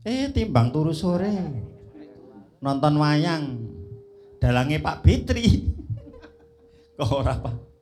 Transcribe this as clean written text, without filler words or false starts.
Timbang turu sore nonton wayang dalange Pak Bitri kok ora Pak